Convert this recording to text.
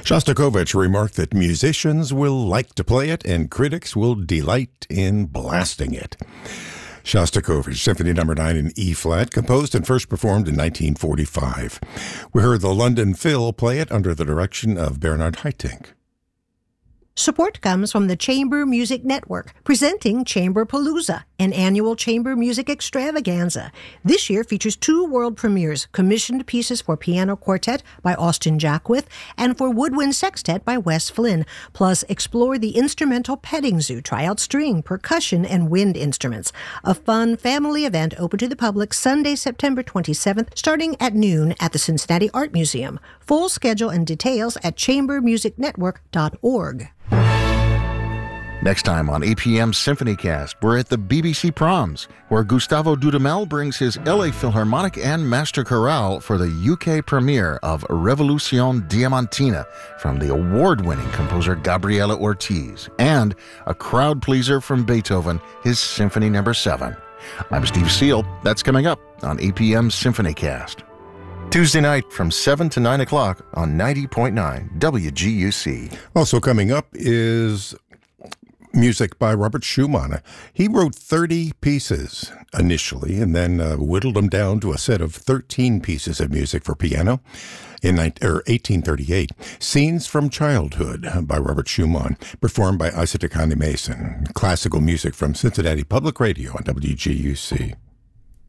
Shostakovich remarked that musicians will like to play it and critics will delight in blasting it. Shostakovich, Symphony No. 9 in E-flat, composed and first performed in 1945. We heard the London Phil play it under the direction of Bernard Haitink. Support comes from the Chamber Music Network, presenting Chamberpalooza, an annual chamber music extravaganza. This year features 2 world premieres, commissioned pieces for piano quartet by Austin Jackwith and for woodwind sextet by Wes Flynn. Plus, explore the instrumental petting zoo, try out string, percussion, and wind instruments. A fun family event open to the public Sunday, September 27th, starting at noon at the Cincinnati Art Museum. Full schedule and details at chambermusicnetwork.org. Next time on APM Symphonycast, we're at the BBC Proms, where Gustavo Dudamel brings his LA Philharmonic and Master Chorale for the UK premiere of Revolution Diamantina from the award-winning composer Gabriela Ortiz, and a crowd pleaser from Beethoven, his Symphony No. 7. I'm Steve Seal. That's coming up on APM Symphonycast. Tuesday night from 7 to 9 o'clock on 90.9 WGUC. Also coming up is music by Robert Schumann. He wrote 30 pieces initially and then whittled them down to a set of 13 pieces of music for piano in 1838. Scenes from Childhood by Robert Schumann, performed by Isaac Mason. Classical music from Cincinnati Public Radio on WGUC.